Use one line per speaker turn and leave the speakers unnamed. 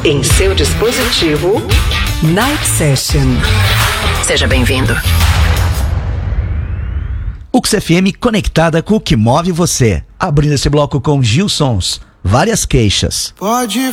Em seu dispositivo, Night Session. Seja bem-vindo.
UX FM conectada com o que move você. Abrindo esse bloco com Gil Sons. Várias queixas.
Pode